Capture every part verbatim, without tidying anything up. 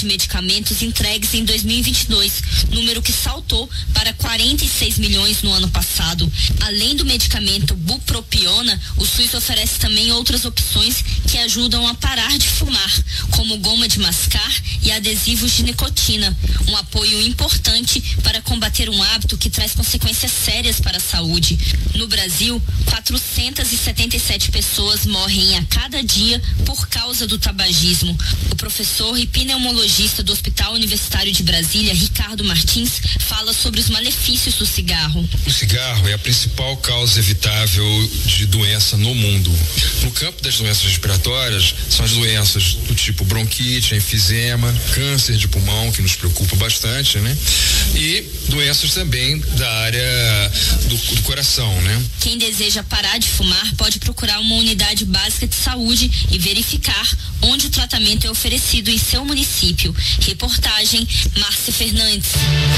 de medicamentos entregues em dois mil e vinte e dois, número que saltou para quarenta e seis milhões no ano passado. Além do medicamento bupropiona, o SUS oferece também outras opções que ajudam a parar de fumar, como goma de mascar e adesivos de nicotina, um apoio importante para combater um hábito que traz consequências sérias para a saúde. No Brasil, quatrocentas e setenta e sete pessoas morrem a cada dia por causa do tabagismo. O professor e pneumologista do Hospital Universitário de Brasília, Ricardo Martins, fala sobre os malefícios do cigarro. O cigarro é a principal causa evitável de doença no mundo. No campo das doenças respiratórias, são as doenças do tipo bronquite, enfisema, câncer de pulmão, que nos preocupa bastante, né? E doenças também da área do, do coração, né? Quem deseja parar de fumar pode procurar uma unidade básica de saúde e verificar onde o tratamento é oferecido em seu município. Reportagem Márcia Fernandes.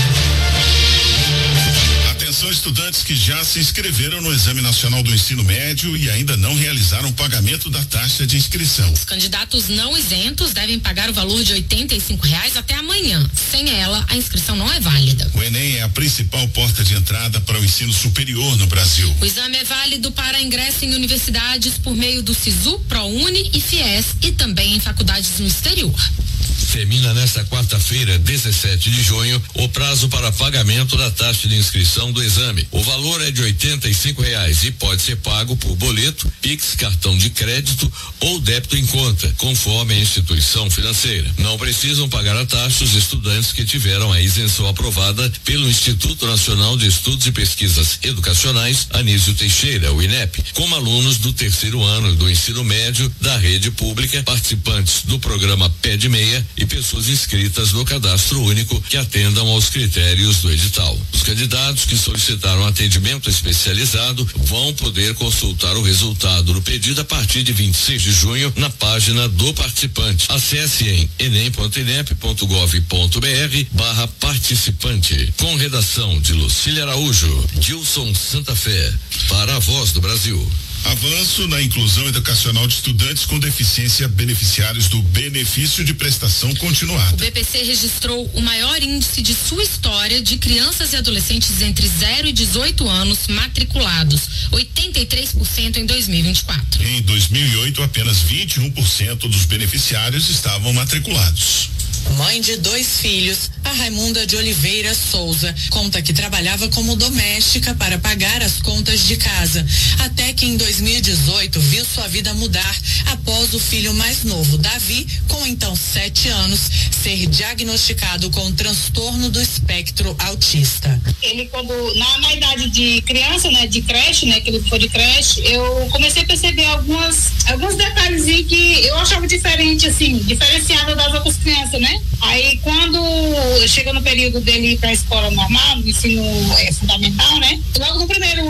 Atenção, estudantes que já se inscreveram no Exame Nacional do Ensino Médio e ainda não realizaram o pagamento da taxa de inscrição. Os candidatos não isentos devem pagar o valor de oitenta e cinco reais até amanhã. Sem ela, a inscrição não é válida. O Enem é a principal porta de entrada para o ensino superior no Brasil. O exame é válido para ingresso em universidades por meio do SISU, ProUni e FIES e também em faculdades no exterior. Termina nesta quarta-feira, dezessete de junho, o prazo para pagamento da taxa de inscrição do exame. O valor é de oitenta e cinco reais e pode ser pago por boleto, Pix, cartão de crédito ou débito em conta, conforme a instituição financeira. Não precisam pagar a taxa os estudantes que tiveram a isenção aprovada pelo Instituto Nacional de Estudos e Pesquisas Educacionais, Anísio Teixeira, o INEP, como alunos do terceiro ano do ensino médio da rede pública, participantes do programa Pé de Meia e pessoas inscritas no cadastro único que atendam aos critérios do edital. Os candidatos que solicitaram atendimento especializado vão poder consultar o resultado do pedido a partir de vinte e seis de junho na página do participante. Acesse em enem ponto inep ponto gov ponto br barra participante. Com redação de Lucília Araújo, Gilson Santa Fé, para a Voz do Brasil. Avanço na inclusão educacional de estudantes com deficiência beneficiários do benefício de prestação continuada. O B P C registrou o maior índice de sua história de crianças e adolescentes entre zero e dezoito anos matriculados, oitenta e três por cento em dois mil e vinte e quatro. Em dois mil e oito, apenas vinte e um por cento dos beneficiários estavam matriculados. Mãe de dois filhos, a Raimunda de Oliveira Souza conta que trabalhava como doméstica para pagar as contas de casa, até que em dois mil e dezoito viu sua vida mudar após o filho mais novo, Davi, com então sete anos, ser diagnosticado com transtorno do espectro autista. Ele, quando na, na idade de criança, né, de creche, né, que ele foi de creche, eu comecei a perceber algumas alguns detalhes que eu achava diferente, assim, diferenciada das outras crianças, né? Aí quando chega no período dele ir para a escola normal, no ensino é, fundamental, né? Logo no primeiro